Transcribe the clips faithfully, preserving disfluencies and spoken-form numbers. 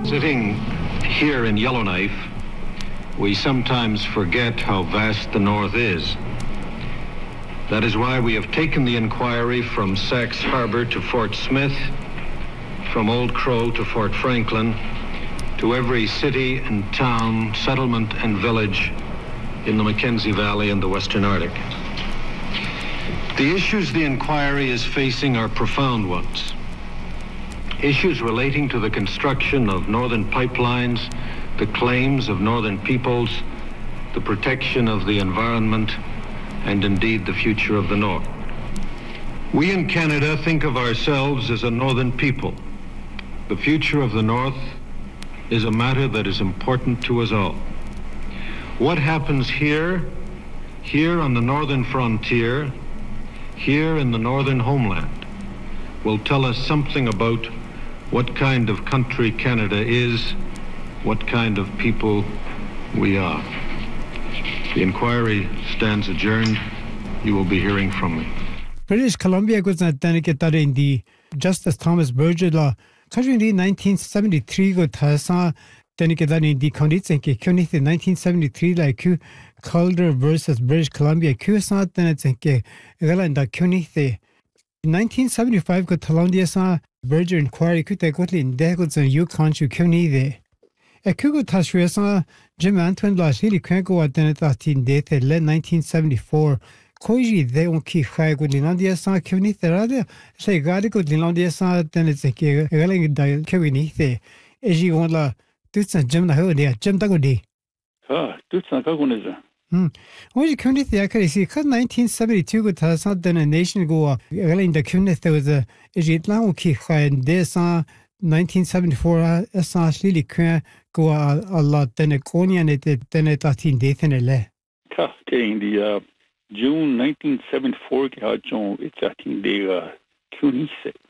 Sitting here in Yellowknife, we sometimes forget how vast the North is. That is why we have taken the inquiry from Sachs Harbor to Fort Smith, from Old Crow to Fort Franklin, to every city and town, settlement and village in the Mackenzie Valley and the Western Arctic. The issues the inquiry is facing are profound ones. Issues relating to the construction of northern pipelines, the claims of northern peoples, the protection of the environment, and indeed the future of the North. We in Canada think of ourselves as a northern people. The future of the North is a matter that is important to us all. What happens here, here on the northern frontier, here in the northern homeland, will tell us something about what kind of country Canada is, what kind of people we are. The inquiry stands adjourned. You will be hearing from me. British Columbia was not done in the Justice Thomas Burgess law. Currently nineteen seventy-three go Tasa Denikadani in the Condits and Kunith in nineteen seventy-three like Calder versus British Columbia Kusat then it's in Galanda Kunith. nineteen seventy-five go Talandia sa Burger inquiry could take in Degos and Yukon to Kunith. A Kugo Tashriasa Jim Antoine Lash Hilly Kranko at Denetain Death led nineteen seventy-four. Koji they on key high good Linlandia sa Kunith rather say Gadico Linlandia sa then it's a Galing Kunith. Eji Wala Duts and Jim Nahodia, Jim Dagodi. Ah, Duts and Kagunisa. Hmm. When you Kunith the accuracy, because nineteen seventy-two good has not done a nation ago, Galing the Kunith there was a Ejitlan key high and Desa. nineteen seventy-four essentially Kran go a lot then a Konya net then a thirteen death in a le. In the June nineteen seventy-four, John, it's thirteen day Kunise.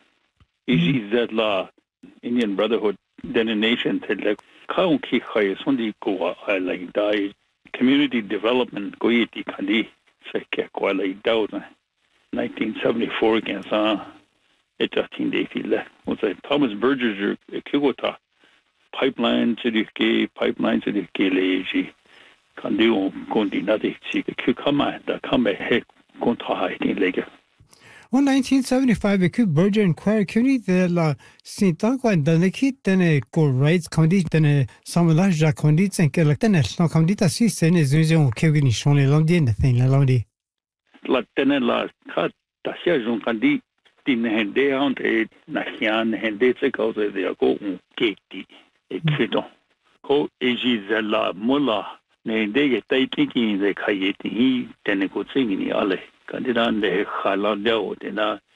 Is that la Indian Brotherhood denomination said like Kaunki High Sunday go like die community development go eat kandi say like thousand nineteen seventy-four against uh it's thirteen day file was like Thomas Burgess Kigota pipeline to the gay pipeline to the gay lazy can do gondi nadi see the come that come ahead go to high in lake. On nineteen seventy-five, a coup Burger inquiry Kuni de la Saint Antoine Danaki, then a go rights condi, then a Samuel Jacques Condit and Kelatan, no condita sis, and is using Kevin Shonley Londi and the thing Lalondi. La tenela cut the Sergeant Kandi. In Hende on a Nahian Hende because they are going gate. A kiddo. Ko Egi Zella Mulla, nay, they get thinking they kayeti, then a good thing in the alley. Candidan de Haladeo, then a